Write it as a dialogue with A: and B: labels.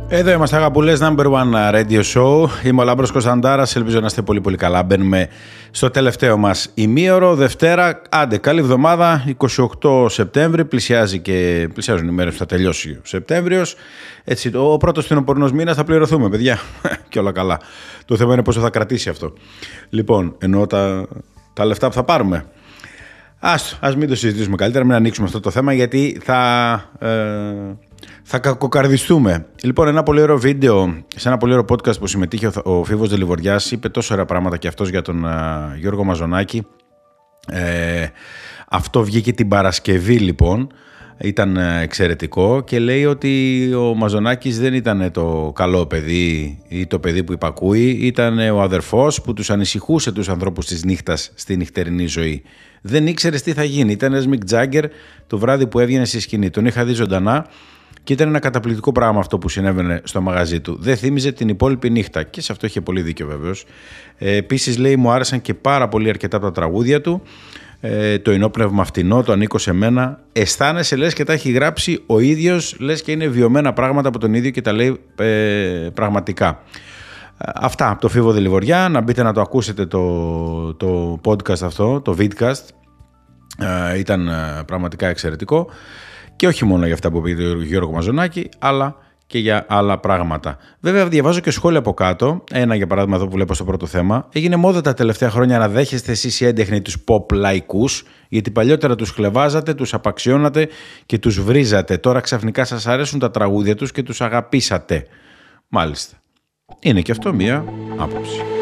A: Εδώ είμαστε, αγαπουλές, number one radio show. Είμαι ο Λάμπρος Κωνσταντάρας, ελπίζω να είστε πολύ πολύ καλά. Μπαίνουμε στο τελευταίο μας ημίωρο, Δευτέρα, άντε καλή εβδομάδα, 28 Σεπτέμβρη, πλησιάζουν οι μέρες που θα τελειώσει ο Σεπτέμβριος. Έτσι, ο πρώτος φθινοπορεινός μήνας θα πληρωθούμε, παιδιά, και όλα καλά. Το θέμα είναι πόσο θα κρατήσει αυτό. Λοιπόν, εννοώ τα λεφτά που θα πάρουμε. Ας μην το συζητήσουμε καλύτερα, μην ανοίξουμε αυτό το θέμα, γιατί θα κακοκαρδιστούμε. Λοιπόν, ένα πολύ ωραίο βίντεο, σε ένα πολύ ωραίο podcast που συμμετείχε ο Φίβος Δελιβοριάς, είπε τόσο ωραία πράγματα και αυτός για τον Γιώργο Μαζονάκη. Αυτό βγήκε την Παρασκευή, λοιπόν. Ήταν εξαιρετικό και λέει ότι ο Μαζονάκης δεν ήταν το καλό παιδί ή το παιδί που υπακούει, ήταν ο αδερφός που τους ανησυχούσε τους ανθρώπους της νύχτας στη νυχτερινή ζωή. Δεν ήξερες τι θα γίνει. Ήταν ένας Μικ Τζάγκερ το βράδυ που έβγαινε στη σκηνή. Τον είχα δει ζωντανά και ήταν ένα καταπληκτικό πράγμα αυτό που συνέβαινε στο μαγαζί του. Δεν θύμιζε την υπόλοιπη νύχτα και σε αυτό είχε πολύ δίκιο βέβαιος. Επίσης, λέει, μου άρεσαν και πάρα πολύ αρκετά από τα τραγούδια του. Το ενόπνευμα φτηνό, το ανήκω σε μένα. Αισθάνεσαι λες και τα έχει γράψει ο ίδιος, λες και είναι βιωμένα πράγματα από τον ίδιο και τα λέει πραγματικά. Αυτά από το Φίβο Δελιβοριά. Να μπείτε να το ακούσετε το podcast αυτό, το vidcast. Ήταν πραγματικά εξαιρετικό. Και όχι μόνο για αυτά που είπε ο Γιώργο Μαζονάκη, αλλά και για άλλα πράγματα. Βέβαια, διαβάζω και σχόλια από κάτω. Ένα, για παράδειγμα, εδώ που βλέπω στο πρώτο θέμα. Έγινε μόδα τα τελευταία χρόνια να δέχεστε εσείς οι έντεχνοι τους pop λαϊκούς, γιατί παλιότερα τους χλεβάζατε, τους απαξιώνατε και τους βρίζατε. Τώρα ξαφνικά σας αρέσουν τα τραγούδια τους και τους αγαπήσατε. Μάλιστα. Είναι και αυτό μία άποψη.